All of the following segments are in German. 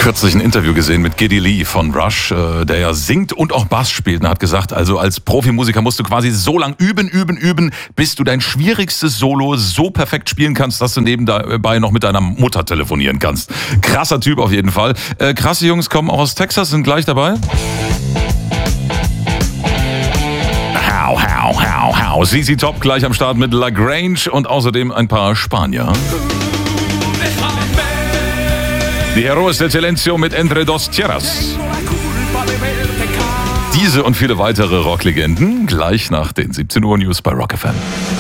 Kürzlich ein Interview gesehen mit Geddy Lee von Rush, der ja singt und auch Bass spielt und hat gesagt, also als Profimusiker musst du quasi so lang üben, bis du dein schwierigstes Solo so perfekt spielen kannst, dass du nebenbei noch mit deiner Mutter telefonieren kannst. Krasser Typ auf jeden Fall. Krasse Jungs kommen auch aus Texas, sind gleich dabei. ZZ Top gleich am Start mit La Grange und außerdem ein paar Spanier. Die Heroes del Silencio mit Entre dos Tierras. Diese und viele weitere Rocklegenden gleich nach den 17 Uhr News bei Rock FM.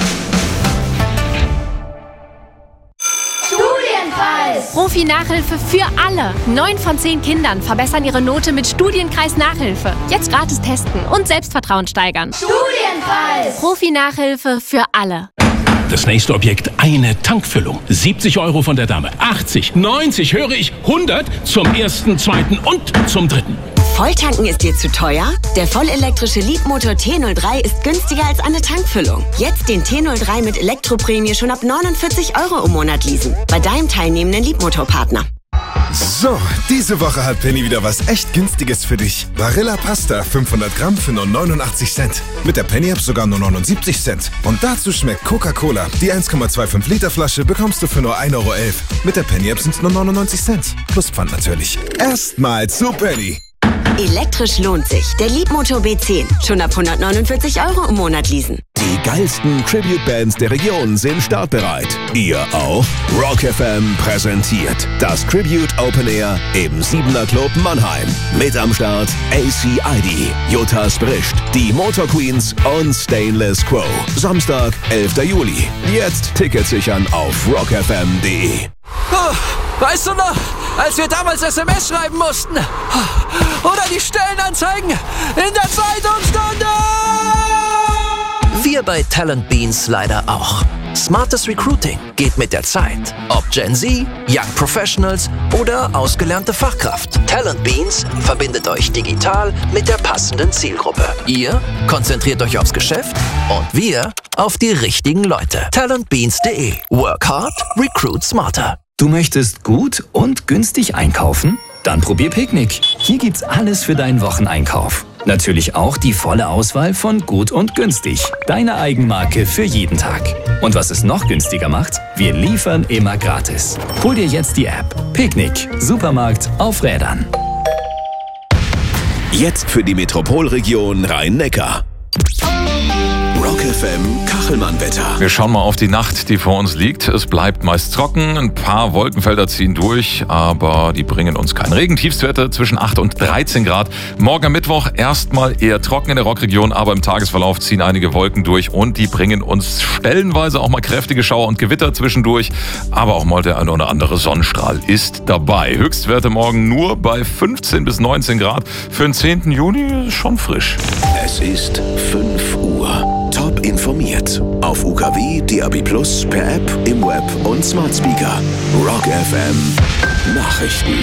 Profi-Nachhilfe für alle. 9 von 10 Kindern verbessern ihre Note mit Studienkreis Nachhilfe. Jetzt gratis testen und Selbstvertrauen steigern. Studienkreis! Profi-Nachhilfe für alle. Das nächste Objekt, eine Tankfüllung. 70 € von der Dame. 80, 90, höre ich, 100 zum ersten, zweiten und zum dritten. Volltanken ist dir zu teuer? Der vollelektrische Leapmotor T03 ist günstiger als eine Tankfüllung. Jetzt den T03 mit Elektroprämie schon ab 49 € im Monat leasen. Bei deinem teilnehmenden Leapmotor-Partner. So, diese Woche hat Penny wieder was echt Günstiges für dich. Barilla Pasta 500 Gramm für nur 89 Cent. Mit der Penny-App sogar nur 79 Cent. Und dazu schmeckt Coca-Cola. Die 1,25 Liter Flasche bekommst du für nur 1,11 €. Mit der Penny-App sind es nur 99 Cent. Plus Pfand natürlich. Erstmal zu Penny. Elektrisch lohnt sich. Der Leapmotor B10. Schon ab 149 € im Monat leasen. Die geilsten Tribute-Bands der Region sind startbereit. Ihr auch? Rock FM präsentiert das Tribute Open Air im 7er Club Mannheim. Mit am Start ACID, Juttas Brischt, die Motor Queens und Stainless Quo. Samstag, 11. Juli. Jetzt Tickets sichern auf rockfm.de. Weißt du noch, als wir damals SMS schreiben mussten? Oder die Stellenanzeigen in der Zeitungsstunde? Wir bei Talent Beans leider auch. Smartes Recruiting geht mit der Zeit. Ob Gen Z, Young Professionals oder ausgelernte Fachkraft. Talent Beans verbindet euch digital mit der passenden Zielgruppe. Ihr konzentriert euch aufs Geschäft und wir auf die richtigen Leute. Talentbeans.de. Work hard, recruit smarter. Du möchtest gut und günstig einkaufen? Dann probier Picknick. Hier gibt's alles für deinen Wocheneinkauf. Natürlich auch die volle Auswahl von Gut und Günstig. Deine Eigenmarke für jeden Tag. Und was es noch günstiger macht? Wir liefern immer gratis. Hol dir jetzt die App. Picknick. Supermarkt auf Rädern. Jetzt für die Metropolregion Rhein-Neckar. Rock FM Kachelmann-Wetter. Wir schauen mal auf die Nacht, die vor uns liegt. Es bleibt meist trocken, ein paar Wolkenfelder ziehen durch, aber die bringen uns keinen Regen. Tiefstwerte zwischen 8 und 13 Grad. Morgen am Mittwoch erstmal eher trocken in der Rockregion, aber im Tagesverlauf ziehen einige Wolken durch und die bringen uns stellenweise auch mal kräftige Schauer und Gewitter zwischendurch. Aber auch mal der eine oder andere Sonnenstrahl ist dabei. Höchstwerte morgen nur bei 15 bis 19 Grad. Für den 10. Juni schon frisch. Es ist 5 Uhr. Top informiert. Auf UKW, DAB+, per App, im Web und Smart Speaker. Rock FM Nachrichten.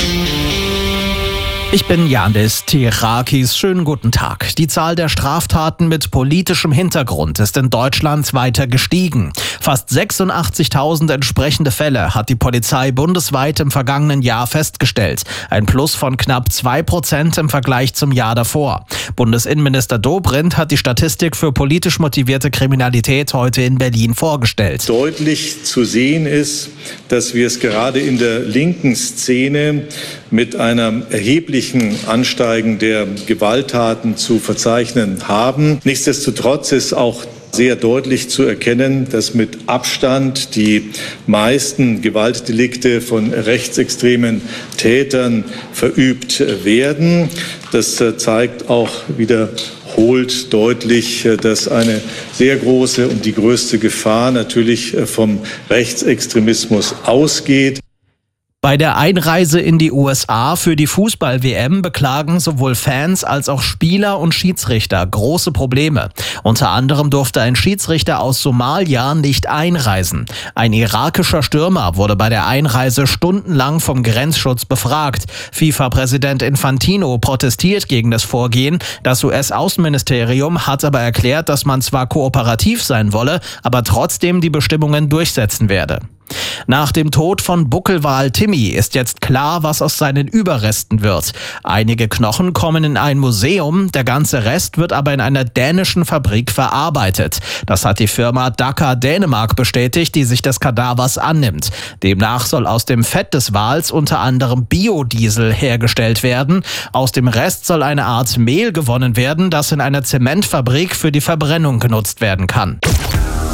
Ich bin Yandis Tirakis. Schönen guten Tag. Die Zahl der Straftaten mit politischem Hintergrund ist in Deutschland weiter gestiegen. Fast 86.000 entsprechende Fälle hat die Polizei bundesweit im vergangenen Jahr festgestellt. Ein Plus von knapp 2% im Vergleich zum Jahr davor. Bundesinnenminister Dobrindt hat die Statistik für politisch motivierte Kriminalität heute in Berlin vorgestellt. Deutlich zu sehen ist, dass wir es gerade in der linken Szene mit einem erheblichen Ansteigen der Gewalttaten zu verzeichnen haben. Nichtsdestotrotz ist auch sehr deutlich zu erkennen, dass mit Abstand die meisten Gewaltdelikte von rechtsextremen Tätern verübt werden. Das zeigt auch wiederholt deutlich, dass eine sehr große und die größte Gefahr natürlich vom Rechtsextremismus ausgeht. Bei der Einreise in die USA für die Fußball-WM beklagen sowohl Fans als auch Spieler und Schiedsrichter große Probleme. Unter anderem durfte ein Schiedsrichter aus Somalia nicht einreisen. Ein irakischer Stürmer wurde bei der Einreise stundenlang vom Grenzschutz befragt. FIFA-Präsident Infantino protestiert gegen das Vorgehen. Das US-Außenministerium hat aber erklärt, dass man zwar kooperativ sein wolle, aber trotzdem die Bestimmungen durchsetzen werde. Nach dem Tod von Buckelwal Timmy ist jetzt klar, was aus seinen Überresten wird. Einige Knochen kommen in ein Museum, der ganze Rest wird aber in einer dänischen Fabrik verarbeitet. Das hat die Firma Daka Dänemark bestätigt, die sich des Kadavers annimmt. Demnach soll aus dem Fett des Wals unter anderem Biodiesel hergestellt werden. Aus dem Rest soll eine Art Mehl gewonnen werden, das in einer Zementfabrik für die Verbrennung genutzt werden kann.